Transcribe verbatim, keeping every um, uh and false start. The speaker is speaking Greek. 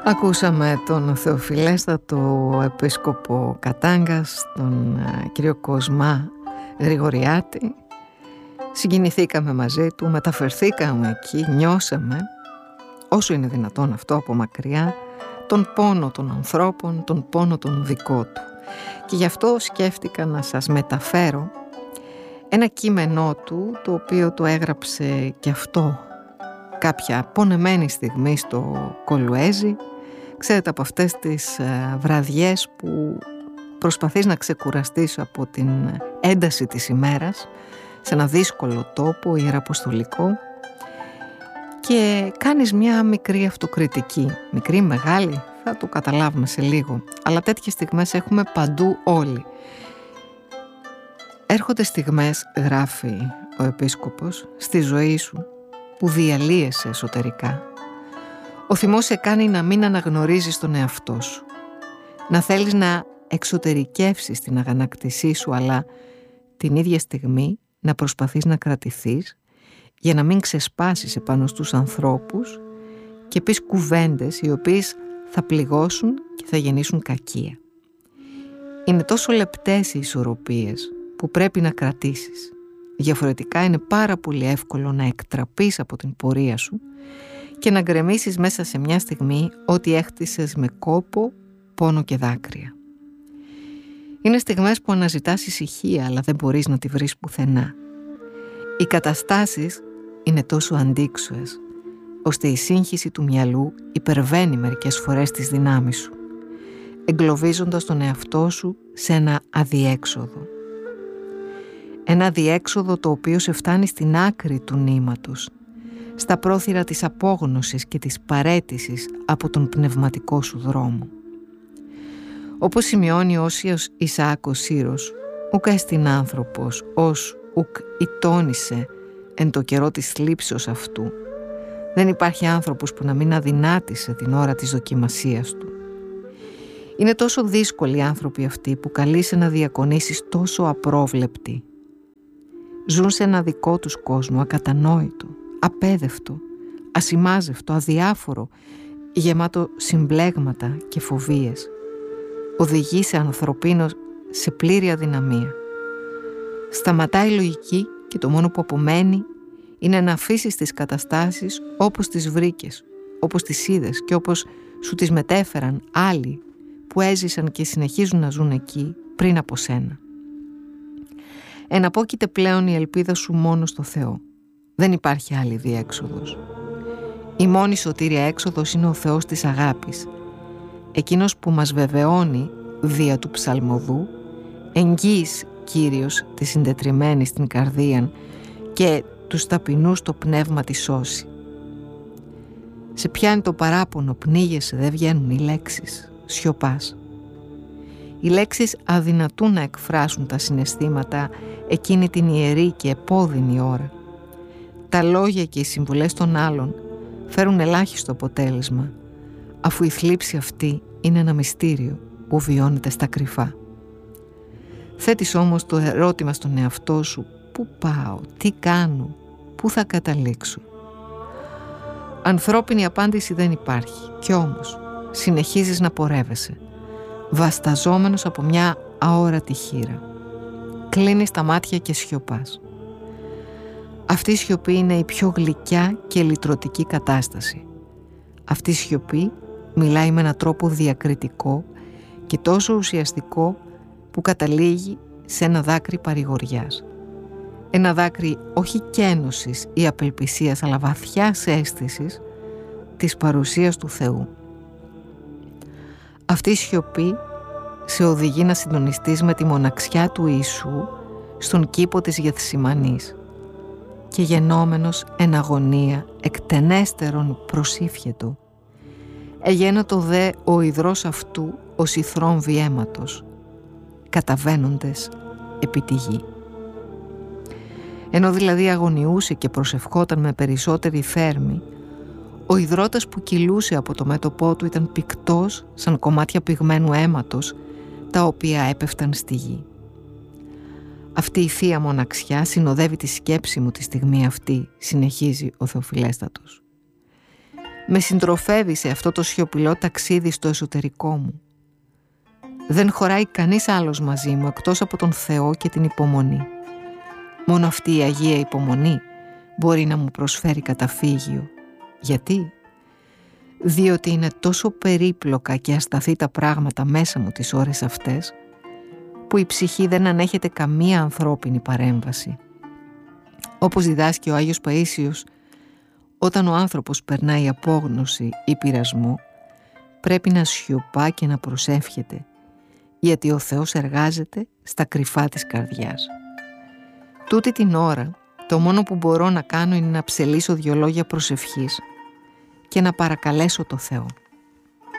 Ακούσαμε τον Θεοφιλέστατο Επίσκοπο Κατάγκας, τον κύριο Κοσμά Γρηγοριάτη. Συγκινηθήκαμε μαζί του, μεταφερθήκαμε εκεί, νιώσαμε, όσο είναι δυνατόν αυτό από μακριά, τον πόνο των ανθρώπων, τον πόνο τον δικό του. Και γι' αυτό σκέφτηκα να σας μεταφέρω ένα κείμενό του, το οποίο το έγραψε και αυτό κάποια πονεμένη στιγμή στο Κολουέζι. Ξέρετε, από αυτές τις βραδιές που προσπαθείς να ξεκουραστείς από την ένταση της ημέρας σε ένα δύσκολο τόπο ιεραποστολικό και κάνεις μια μικρή αυτοκριτική, μικρή, μεγάλη, θα το καταλάβουμε σε λίγο, αλλά τέτοιες στιγμές έχουμε παντού όλοι. Έρχονται στιγμές, γράφει ο Επίσκοπος, στη ζωή σου που διαλύεσαι εσωτερικά. Ο θυμός σε κάνει να μην αναγνωρίζεις τον εαυτό σου, να θέλεις να εξωτερικεύσεις την αγανάκτησή σου, αλλά την ίδια στιγμή να προσπαθείς να κρατηθείς για να μην ξεσπάσεις επάνω στους ανθρώπους και πεις κουβέντες οι οποίες θα πληγώσουν και θα γεννήσουν κακία. Είναι τόσο λεπτές οι ισορροπίες που πρέπει να κρατήσεις. Διαφορετικά είναι πάρα πολύ εύκολο να εκτραπείς από την πορεία σου και να γκρεμίσεις μέσα σε μια στιγμή ό,τι έχτισες με κόπο, πόνο και δάκρυα. Είναι στιγμές που αναζητάς ησυχία, αλλά δεν μπορείς να τη βρεις πουθενά. Οι καταστάσεις είναι τόσο αντίξωες, ώστε η σύγχυση του μυαλού υπερβαίνει μερικές φορές τις δυνάμεις σου, εγκλωβίζοντας τον εαυτό σου σε ένα αδιέξοδο. Ένα αδιέξοδο το οποίο σε φτάνει στην άκρη του νήματος, στα πρόθυρα της απόγνωσης και της παραίτησης από τον πνευματικό σου δρόμο. Όπως σημειώνει ο Όσιος Ισαάκος Σύρος, ουκ έστιν άνθρωπος, ως ουκ ητώνησε εν το καιρό της θλίψεως αυτού. Δεν υπάρχει άνθρωπος που να μην αδυνάτησε την ώρα της δοκιμασίας του. Είναι τόσο δύσκολοι οι άνθρωποι αυτοί που καλείσαι να διακονήσεις τόσο απρόβλεπτοι. Ζουν σε ένα δικό τους κόσμο ακατανόητο, απέδευτο, ασημάζευτο, αδιάφορο, γεμάτο συμπλέγματα και φοβίες. Οδηγεί σε ανθρωπίνο σε πλήρη αδυναμία. Σταματάει η λογική και το μόνο που απομένει είναι να αφήσεις τις καταστάσεις όπως τις βρήκες, όπως τις είδες και όπως σου τις μετέφεραν άλλοι που έζησαν και συνεχίζουν να ζουν εκεί πριν από σένα. Εναπόκειται πλέον η ελπίδα σου μόνο στο Θεό. Δεν υπάρχει άλλη διέξοδος. Η μόνη σωτήρια έξοδος είναι ο Θεός της αγάπης, εκείνος που μας βεβαιώνει δια του ψαλμοδού, εγγύης Κύριος τη συντετριμμένη στην καρδίαν και τους ταπεινούς το πνεύμα τη σώσει. Σε πιάνει το παράπονο, πνίγεσαι, δεν βγαίνουν οι λέξεις, σιωπάς. Οι λέξεις αδυνατούν να εκφράσουν τα συναισθήματα εκείνη την ιερή και επώδυνη ώρα. Τα λόγια και οι συμβουλές των άλλων φέρουν ελάχιστο αποτέλεσμα, αφού η θλίψη αυτή είναι ένα μυστήριο που βιώνεται στα κρυφά. Θέτεις όμως το ερώτημα στον εαυτό σου, πού πάω, τι κάνω, πού θα καταλήξω. Ανθρώπινη απάντηση δεν υπάρχει, κι όμως συνεχίζεις να πορεύεσαι, βασταζόμενος από μια αόρατη χήρα. Κλείνεις τα μάτια και σιωπάς. Αυτή η σιωπή είναι η πιο γλυκιά και λυτρωτική κατάσταση. Αυτή η σιωπή μιλάει με έναν τρόπο διακριτικό και τόσο ουσιαστικό που καταλήγει σε ένα δάκρυ παρηγοριάς. Ένα δάκρυ όχι καίνωσης ή απελπισίας, αλλά βαθιάς αίσθησης της παρουσίας του Θεού. Αυτή η σιωπή σε οδηγεί να συντονιστείς με τη μοναξιά του Ιησού στον κήπο της Γεθσιμανής και γενόμενος εν αγωνία εκτενέστερον προσήφιετο. Εγένετο δε ο υδρός αυτού ως ηθρόμβη αίματος, καταβαίνοντες επί τη γη. Ενώ δηλαδή αγωνιούσε και προσευχόταν με περισσότερη θέρμη, ο υδρότας που κυλούσε από το μέτωπό του ήταν πυκτός σαν κομμάτια πυγμένου αίματος, τα οποία έπεφταν στη γη. Αυτή η θεία μοναξιά συνοδεύει τη σκέψη μου τη στιγμή αυτή, συνεχίζει ο Θεοφιλέστατος. Με συντροφεύει σε αυτό το σιωπηλό ταξίδι στο εσωτερικό μου. Δεν χωράει κανείς άλλος μαζί μου εκτός από τον Θεό και την υπομονή. Μόνο αυτή η Αγία υπομονή μπορεί να μου προσφέρει καταφύγιο. Γιατί? Διότι είναι τόσο περίπλοκα και ασταθή τα πράγματα μέσα μου τις ώρες αυτές, που η ψυχή δεν ανέχεται καμία ανθρώπινη παρέμβαση. Όπως διδάσκει ο Άγιος Παΐσιος, όταν ο άνθρωπος περνάει απόγνωση ή πειρασμό, πρέπει να σιωπά και να προσεύχεται, γιατί ο Θεός εργάζεται στα κρυφά της καρδιάς. Τούτη την ώρα, το μόνο που μπορώ να κάνω είναι να ψελίσω δυο λόγια προσευχής και να παρακαλέσω το Θεό.